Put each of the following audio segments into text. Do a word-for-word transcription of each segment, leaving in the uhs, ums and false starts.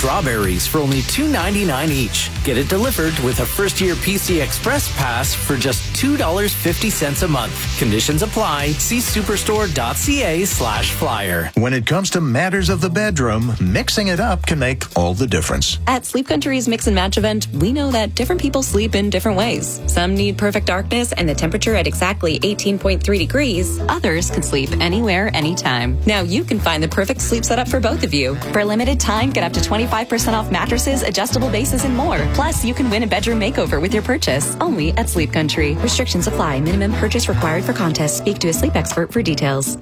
strawberries for only two dollars and ninety-nine cents each. Get it delivered with a first-year P C Express Pass for just two dollars and fifty cents a month. Conditions apply. See superstore.ca slash flyer. When it comes to matters of the bedroom, mixing it up can make all the difference. At Sleep Country's Mix and Match event, we know that different people sleep in different ways. Some need perfect darkness and the temperature at exactly eighteen point three degrees. Others can sleep anywhere, anytime. Now you can find the perfect sleep setup for both of you. For a limited time, get up to twenty-five percent off mattresses, adjustable bases, and more. Plus, you can win a bedroom makeover with your purchase. Only at Sleep Country. Restrictions apply. Minimum purchase required for contest. Speak to a sleep expert for details.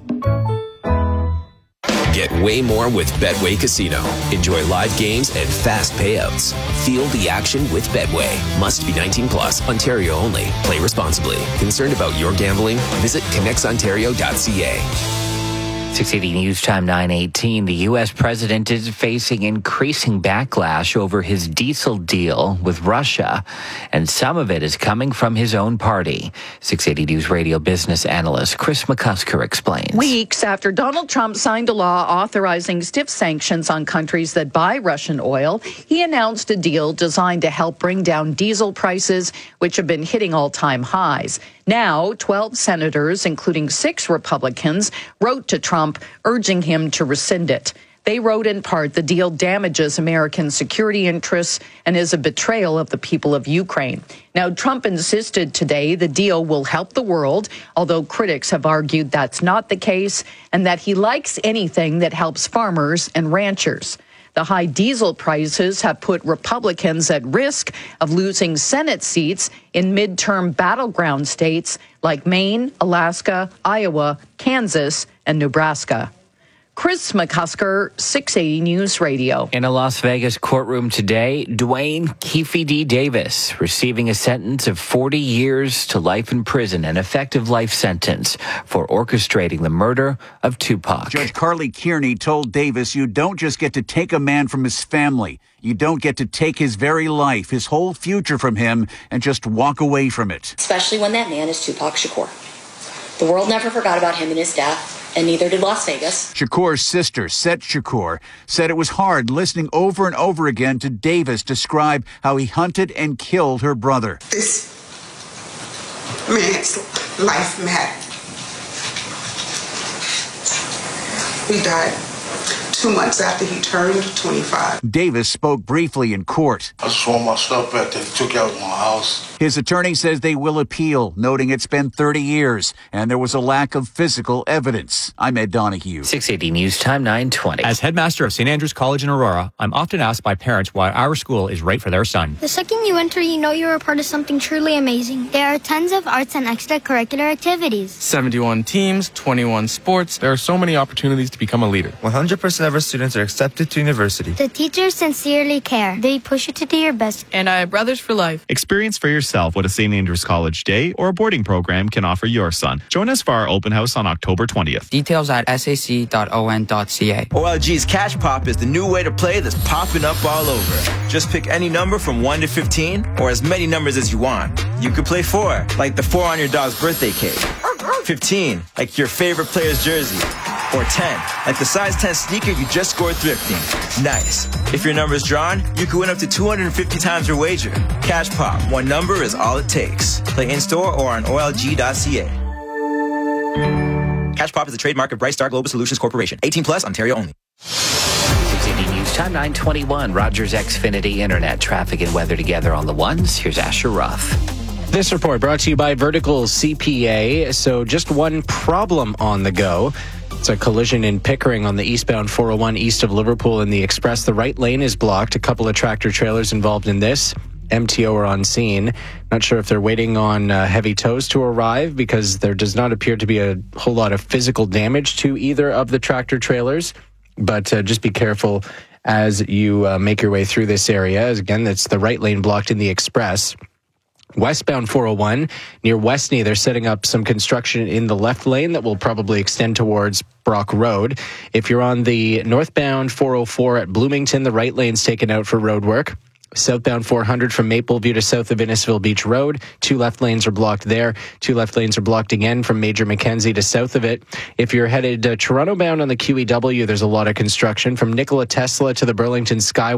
Get way more with Betway Casino. Enjoy live games and fast payouts. Feel the action with Betway. Must be nineteen plus, Ontario only. Play responsibly. Concerned about your gambling? Visit connects ontario dot c a. six eighty News Time nine eighteen. The U S president is facing increasing backlash over his diesel deal with Russia, and some of it is coming from his own party. six eighty News Radio business analyst Chris McCusker explains. Weeks after Donald Trump signed a law authorizing stiff sanctions on countries that buy Russian oil, he announced a deal designed to help bring down diesel prices, which have been hitting all-time highs. Now, twelve senators, including six Republicans, wrote to Trump urging him to rescind it. They wrote in part, the deal damages American security interests and is a betrayal of the people of Ukraine. Now, Trump insisted today the deal will help the world, although critics have argued that's not the case and that he likes anything that helps farmers and ranchers. The high diesel prices have put Republicans at risk of losing Senate seats in midterm battleground states like Maine, Alaska, Iowa, Kansas, and Nebraska. Chris McCusker, six eighty News Radio. In a Las Vegas courtroom today, Dwayne Keefe D. Davis receiving a sentence of forty years to life in prison, an effective life sentence for orchestrating the murder of Tupac. Judge Carly Kearney told Davis, you don't just get to take a man from his family. You don't get to take his very life, his whole future from him, and just walk away from it. Especially when that man is Tupac Shakur. The world never forgot about him and his death. And neither did Las Vegas. Shakur's sister, Set Shakur, said it was hard listening over and over again to Davis describe how he hunted and killed her brother. This man's life mattered. He died two months after he turned twenty-five. Davis spoke briefly in court. I just want my stuff back that he took out of my house. His attorney says they will appeal, noting it's been thirty years and there was a lack of physical evidence. I'm Ed Donahue. six eighty News Time nine twenty. As headmaster of Saint Andrews College in Aurora, I'm often asked by parents why our school is right for their son. The second you enter, you know you're a part of something truly amazing. There are tons of arts and extracurricular activities. seventy-one teams, twenty-one sports. There are so many opportunities to become a leader. one hundred percent of our students are accepted to university. The teachers sincerely care. They push you to do your best. And I have brothers for life. Experience for yourself what a Saint Andrews College day or a boarding program can offer your son. Join us for our open house on October twentieth. Details at s a c dot o n dot c a. O L G's Cash Pop is the new way to play that's popping up all over. Just pick any number from one to fifteen or as many numbers as you want. You could play four, like the four on your dog's birthday cake. fifteen, like your favorite player's jersey. Or ten, like the size ten sneaker you just scored thrifting. Nice. If your number's drawn, you can win up to two hundred fifty times your wager. Cash Pop, one number is all it takes. Play in-store or on O L G dot c a. Cash Pop is a trademark of Bright Star Global Solutions Corporation. eighteen plus, Ontario only. six eighty News Time nine twenty-one. Rogers Xfinity Internet traffic and weather together on the ones. Here's Asher Ruff. This report brought to you by Vertical C P A. So just one problem on the go. It's a collision in Pickering on the eastbound four oh one east of Liverpool in the Express. The right lane is blocked. A couple of tractor trailers involved in this. M T O are on scene. Not sure if they're waiting on uh, heavy tows to arrive because there does not appear to be a whole lot of physical damage to either of the tractor trailers. But uh, just be careful as you uh, make your way through this area. As again, it's the right lane blocked in the Express. Westbound four oh one near Westney, they're setting up some construction in the left lane that will probably extend towards Brock Road. If you're on the northbound four oh four at Bloomington, the right lane's taken out for road work. Southbound four hundred from Mapleview to south of Innisfil Beach Road. Two left lanes are blocked there. Two left lanes are blocked again from Major Mackenzie to south of it. If you're headed uh, Toronto bound on the Q E W, there's a lot of construction from Nikola Tesla to the Burlington Sky.